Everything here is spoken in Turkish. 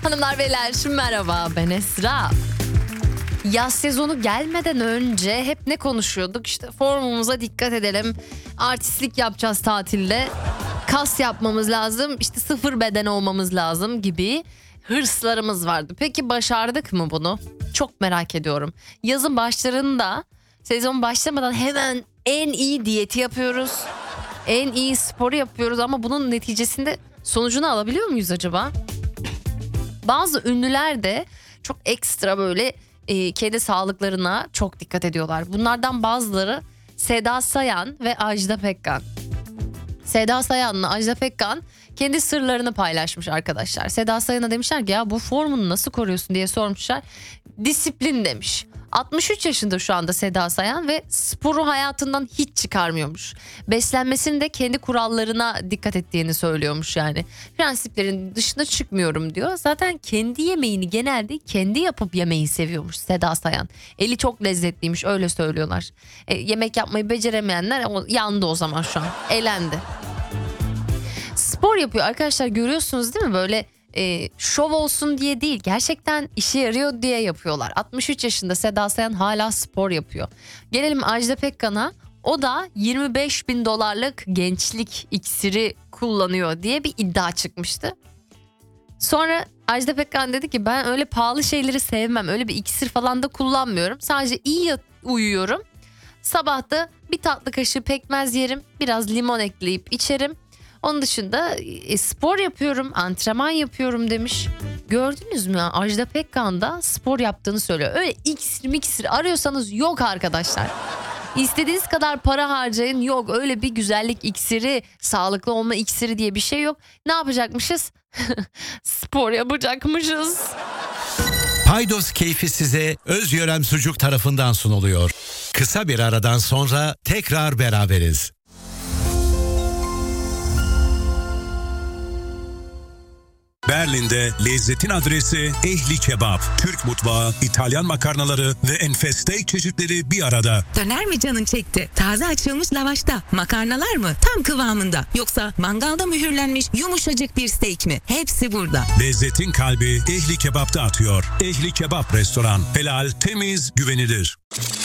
Hanımlar beyler merhaba, ben Esra. Yaz sezonu gelmeden önce hep ne konuşuyorduk? İşte formumuza dikkat edelim. Artistlik yapacağız tatilde. Kas yapmamız lazım. İşte sıfır beden olmamız lazım gibi hırslarımız vardı. Peki başardık mı bunu? Çok merak ediyorum. Yazın başlarında, sezon başlamadan hemen en iyi diyeti yapıyoruz. En iyi sporu yapıyoruz ama bunun neticesinde sonucunu alabiliyor muyuz acaba? Bazı ünlüler de çok ekstra böyle kendi sağlıklarına çok dikkat ediyorlar. Bunlardan bazıları Seda Sayan ve Ajda Pekkan. Seda Sayan'la Ajda Pekkan kendi sırlarını paylaşmış arkadaşlar. Seda Sayan'a demişler ki ya bu formunu nasıl koruyorsun diye sormuşlar. Disiplin demiş. 63 yaşında şu anda Seda Sayan ve sporu hayatından hiç çıkarmıyormuş. Beslenmesini de kendi kurallarına dikkat ettiğini söylüyormuş yani. Prensiplerin dışına çıkmıyorum diyor. Zaten kendi yemeğini genelde kendi yapıp yemeyi seviyormuş Seda Sayan. Eli çok lezzetliymiş, öyle söylüyorlar. Yemek yapmayı beceremeyenler yandı o zaman şu an. Elendi. Spor yapıyor arkadaşlar, görüyorsunuz değil mi? Böyle şov olsun diye değil, gerçekten işe yarıyor diye yapıyorlar. 63 yaşında Seda Sayan hala spor yapıyor. Gelelim Ajda Pekkan'a. O da 25 bin dolarlık gençlik iksiri kullanıyor diye bir iddia çıkmıştı. Sonra Ajda Pekkan dedi ki ben öyle pahalı şeyleri sevmem. Öyle bir iksir falan da kullanmıyorum. Sadece iyi uyuyorum. Sabah da bir tatlı kaşığı pekmez yerim. Biraz limon ekleyip içerim. Onun dışında spor yapıyorum, antrenman yapıyorum demiş. Gördünüz mü ya, Ajda Pekkan da spor yaptığını söylüyor. Öyle iksir arıyorsanız yok arkadaşlar. İstediğiniz kadar para harcayın, yok öyle bir güzellik iksiri, sağlıklı olma iksiri diye bir şey yok. Ne yapacakmışız? Spor yapacakmışız. Paydos keyfi size Özgören Sucuk tarafından sunuluyor. Kısa bir aradan sonra tekrar beraberiz. Berlin'de lezzetin adresi Ehli Kebap. Türk mutfağı, İtalyan makarnaları ve enfes steak çeşitleri bir arada. Döner mi canın çekti? Taze açılmış lavaşta. Makarnalar mı? Tam kıvamında. Yoksa mangalda mühürlenmiş yumuşacık bir steak mi? Hepsi burada. Lezzetin kalbi Ehli Kebap'ta atıyor. Ehli Kebap Restoran. Helal, temiz, güvenilir.